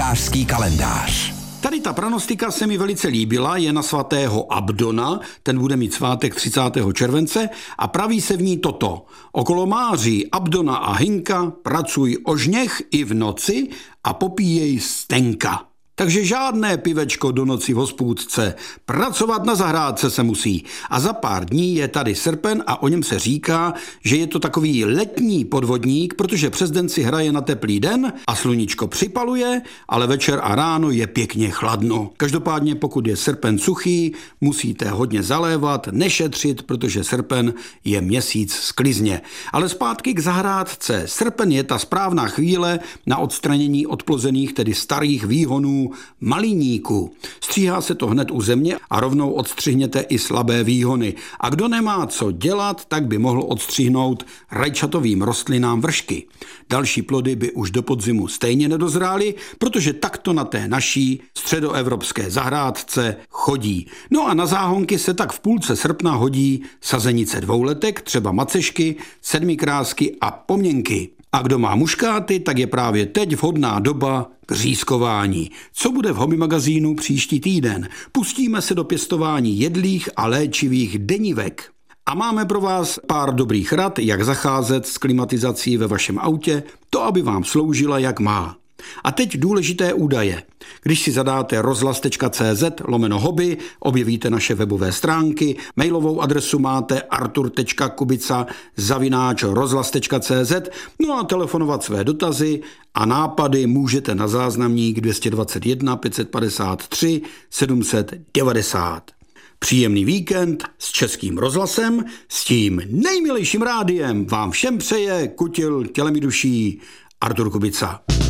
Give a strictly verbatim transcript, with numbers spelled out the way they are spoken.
Hospodářský kalendář. Tady ta pranostika se mi velice líbila, je na svatého Abdona, ten bude mít svátek třicátého července a praví se v ní toto. Okolo máří Abdona a Hinka pracuj ožněch i v noci a popíjej stenka. Takže žádné pivečko do noci v hospůdce, pracovat na zahrádce se musí. A za pár dní je tady srpen a o něm se říká, že je to takový letní podvodník, protože přes den si hraje na teplý den a sluníčko připaluje, ale večer a ráno je pěkně chladno. Každopádně pokud je srpen suchý, musíte hodně zalévat, nešetřit, protože srpen je měsíc sklizně. Ale zpátky k zahrádce. Srpen je ta správná chvíle na odstranění odplozených, tedy starých výhonů maliníku. Stříhá se to hned u země a rovnou odstřihněte i slabé výhony. A kdo nemá co dělat, tak by mohl odstřihnout rajčatovým rostlinám vršky. Další plody by už do podzimu stejně nedozrály, protože takto na té naší středoevropské zahrádce chodí. No a na záhonky se tak v půlce srpna hodí sazenice dvouletek, třeba macešky, sedmikrásky a poměnky. A kdo má muškáty, tak je právě teď vhodná doba k řízkování. Co bude v Hobby magazínu příští týden? Pustíme se do pěstování jedlých a léčivých denivek. A máme pro vás pár dobrých rad, jak zacházet s klimatizací ve vašem autě, to aby vám sloužila jak má. A teď důležité údaje. Když si zadáte rozhlas.cz lomeno hobby, objevíte naše webové stránky, mailovou adresu máte artur tečka kubica zavináč rozhlas.cz, no a telefonovat své dotazy a nápady můžete na záznamník dvě stě dvacet jedna pět set padesát tři sedm set devadesát. Příjemný víkend s Českým rozhlasem, s tím nejmilejším rádiem vám všem přeje Kutil tělem i duší Artur Kubica.